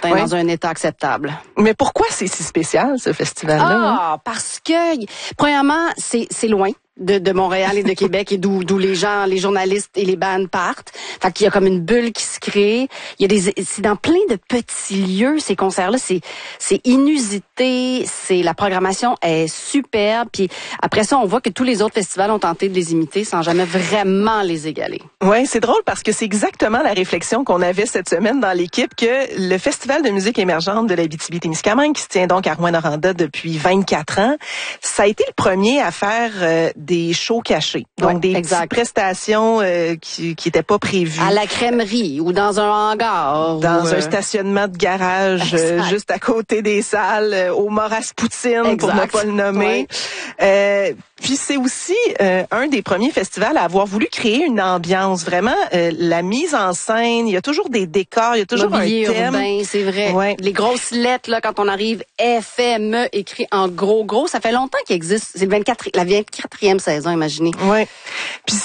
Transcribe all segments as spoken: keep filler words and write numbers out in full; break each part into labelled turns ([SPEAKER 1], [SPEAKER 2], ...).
[SPEAKER 1] Martin, oui. dans un état acceptable.
[SPEAKER 2] Mais pourquoi c'est si spécial, ce festival-là?
[SPEAKER 1] Ah, hein? Parce que, premièrement, c'est, c'est loin. De, de Montréal et de Québec et d'où d'où les gens, les journalistes et les bandes partent. Fait qu'il y a comme une bulle qui se crée. Il y a des, c'est dans plein de petits lieux, ces concerts-là. C'est, c'est inusité. C'est, la programmation est superbe. Puis après ça, on voit que tous les autres festivals ont tenté de les imiter sans jamais vraiment les égaler.
[SPEAKER 2] Oui, c'est drôle parce que c'est exactement la réflexion qu'on avait cette semaine dans l'équipe, que le Festival de musique émergente de l'Abitibi-Témiscamingue, qui se tient donc à Rouyn-Noranda depuis vingt-quatre ans, ça a été le premier à faire euh, des shows cachés. Donc, ouais, des
[SPEAKER 1] exact.
[SPEAKER 2] petites prestations euh, qui qui étaient pas prévues.
[SPEAKER 1] À la crèmerie ou dans un hangar.
[SPEAKER 2] Dans
[SPEAKER 1] ou,
[SPEAKER 2] un euh... stationnement de garage euh, juste à côté des salles, euh, au Maurice Poutine, exact. Pour ne pas le nommer. Ouais. Euh, puis c'est aussi euh, un des premiers festivals à avoir voulu créer une ambiance. Vraiment, euh, la mise en scène, il y a toujours des décors, il y a toujours
[SPEAKER 1] Mobilier
[SPEAKER 2] un thème.
[SPEAKER 1] Urbain, c'est vrai. Ouais. Les grosses lettres, là, quand on arrive, F M E, écrit en gros, gros, ça fait longtemps qu'il existe. C'est le vingt-quatre, la vingt-quatrième saison, imaginez.
[SPEAKER 2] Oui. Puis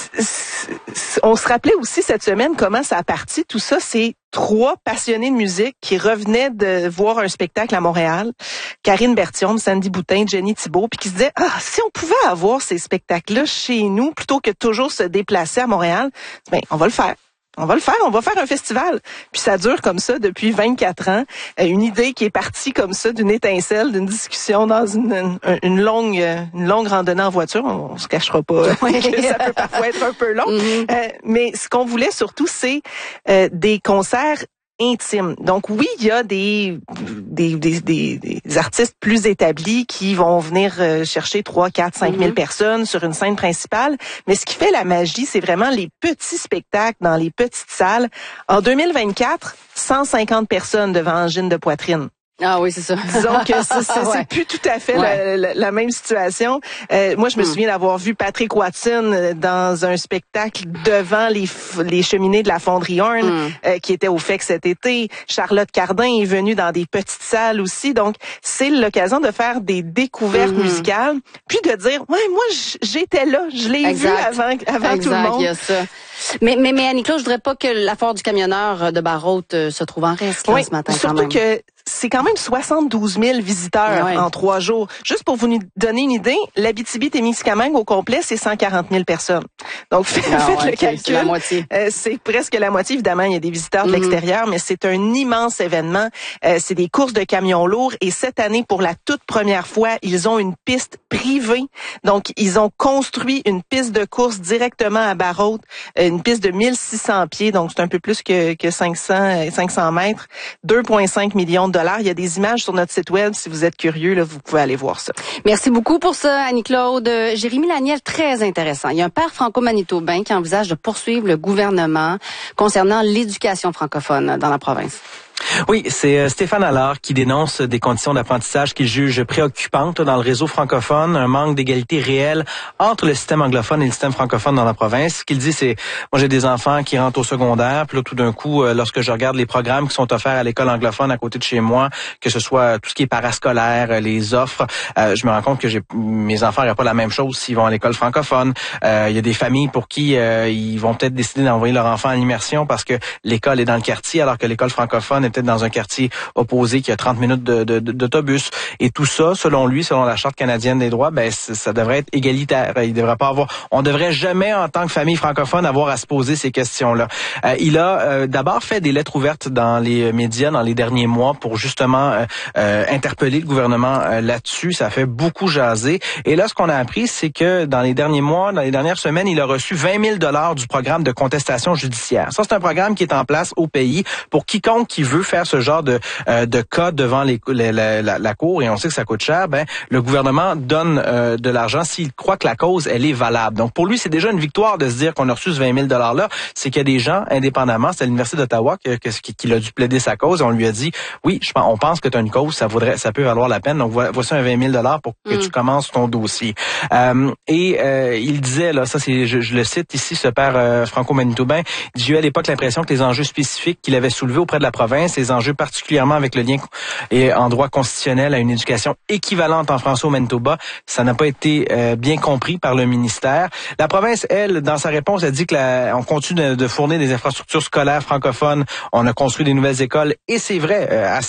[SPEAKER 2] on se rappelait aussi cette semaine comment ça a parti. Tout ça, c'est trois passionnés de musique qui revenaient de voir un spectacle à Montréal. Karine Berthiaume, Sandy Boutin, Jenny Thibault, puis qui se disaient, ah, si on pouvait avoir ces spectacles-là chez nous, plutôt que toujours se déplacer à Montréal, ben, on va le faire. On va le faire, on va faire un festival. Puis ça dure comme ça depuis vingt-quatre ans. Une idée qui est partie comme ça d'une étincelle, d'une discussion dans une, une, une longue une longue randonnée en voiture. On, on se cachera pas. Oui. Ça peut parfois être un peu long. Mm-hmm. Euh, mais ce qu'on voulait surtout, c'est euh, des concerts intime. Donc oui, il y a des des, des des des artistes plus établis qui vont venir chercher trois, quatre, cinq mille personnes sur une scène principale, mais ce qui fait la magie, c'est vraiment les petits spectacles dans les petites salles. En deux mille vingt-quatre, cent cinquante personnes devant Angine de poitrine.
[SPEAKER 1] Ah oui, c'est ça.
[SPEAKER 2] Disons que c'est, c'est, ouais. c'est plus tout à fait ouais. la, la, la même situation. Euh, moi, je me mm. souviens d'avoir vu Patrick Watson dans un spectacle devant les, les cheminées de la Fonderie Horn, mm. euh, qui était au F E C cet été. Charlotte Cardin est venue dans des petites salles aussi. Donc, c'est l'occasion de faire des découvertes mm-hmm. musicales, puis de dire, ouais, moi, j'étais là, je l'ai exact. vu avant, avant
[SPEAKER 1] exact,
[SPEAKER 2] tout le monde.
[SPEAKER 1] Il y a ça. Mais, mais, mais Annie-Claude, je voudrais pas que la foire du camionneur de Barrault euh, se trouve en reste là,
[SPEAKER 2] oui,
[SPEAKER 1] ce matin.
[SPEAKER 2] Surtout
[SPEAKER 1] quand même.
[SPEAKER 2] que c'est quand même soixante-douze mille visiteurs ouais. en trois jours. Juste pour vous donner une idée, l'Abitibi-Témiscamingue au complet, c'est cent quarante mille personnes. Donc, faites ah, ouais, le okay, calcul.
[SPEAKER 1] C'est la moitié.
[SPEAKER 2] Euh, c'est presque la moitié. Évidemment, il y a des visiteurs de mm-hmm. l'extérieur, mais c'est un immense événement. Euh, c'est des courses de camions lourds. Et cette année, pour la toute première fois, ils ont une piste privée. Donc, ils ont construit une piste de course directement à Barrault, une piste de mille six cents pieds. Donc, c'est un peu plus que, que cinq cents, cinq cents mètres. deux virgule cinq millions de dollars. Il y a des images sur notre site web. Si vous êtes curieux, là, vous pouvez aller voir ça.
[SPEAKER 1] Merci beaucoup pour ça, Annie-Claude. Euh, Jérémy Laniel, très intéressant. Il y a un père franco-manitobain qui envisage de poursuivre le gouvernement concernant l'éducation francophone dans la province.
[SPEAKER 3] Oui, c'est Stéphane Allard qui dénonce des conditions d'apprentissage qu'il juge préoccupantes dans le réseau francophone, un manque d'égalité réelle entre le système anglophone et le système francophone dans la province. Ce qu'il dit, c'est, moi j'ai des enfants qui rentrent au secondaire, puis là tout d'un coup, lorsque je regarde les programmes qui sont offerts à l'école anglophone à côté de chez moi, que ce soit tout ce qui est parascolaire, les offres, euh, je me rends compte que j'ai, mes enfants n'auraient pas la même chose s'ils vont à l'école francophone. Euh, il y a des familles pour qui euh, ils vont peut-être décider d'envoyer leur enfant en immersion parce que l'école est dans le quartier, alors que l'école francophone est peut-être dans un quartier opposé qui a trente minutes de, de, de, d'autobus. Et tout ça, selon lui, selon la Charte canadienne des droits, ben ça devrait être égalitaire. Il devrait pas avoir, on devrait jamais, en tant que famille francophone, avoir à se poser ces questions-là. Euh, il a euh, d'abord fait des lettres ouvertes dans les médias dans les derniers mois pour justement euh, euh, interpeller le gouvernement euh, là-dessus. Ça fait beaucoup jaser. Et là, ce qu'on a appris, c'est que dans les derniers mois, dans les dernières semaines, il a reçu vingt mille dollars du programme de contestation judiciaire. Ça, c'est un programme qui est en place au pays pour quiconque qui veut faire ce genre de euh, de cas devant les, les, la, la, la cour, et on sait que ça coûte cher. Ben le gouvernement donne euh, de l'argent s'il croit que la cause elle est valable. Donc pour lui, c'est déjà une victoire de se dire qu'on a reçu ce vingt mille dollars là. C'est qu'il y a des gens indépendamment, c'est à l'université d'Ottawa que, que, qui, qui a dû plaider sa cause. Et on lui a dit oui, je pense, on pense que tu as une cause, ça vaudrait, ça peut valoir la peine. Donc voici un vingt mille dollars pour que mm. tu commences ton dossier. Euh, et euh, il disait là, ça c'est, je, je le cite ici, ce père euh, franco-manitobain, j'ai eu à l'époque l'impression que les enjeux spécifiques qu'il avait soulevés auprès de la province, les enjeux particulièrement avec le lien et en droit constitutionnel à une éducation équivalente en français au Manitoba, ça n'a pas été euh, bien compris par le ministère. La province, elle, dans sa réponse, a dit que la, on continue de, de fournir des infrastructures scolaires francophones, on a construit des nouvelles écoles, et c'est vrai, euh, à